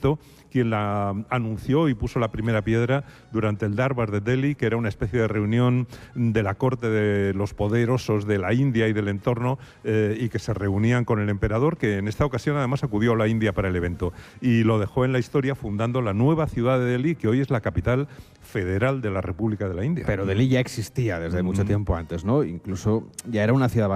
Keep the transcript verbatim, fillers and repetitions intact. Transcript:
evento, quien la anunció y puso la primera piedra durante el Darbar de Delhi, que era una especie de reunión de la corte de los poderosos de la India y del entorno, eh, y que se reunían con el emperador, que en esta ocasión además acudió a la India para el evento. Y lo dejó en la historia fundando la nueva ciudad de Delhi, que hoy es la capital federal de la República de la India. Pero Delhi ya existía desde mm. mucho tiempo antes, ¿no? Incluso ya era una ciudad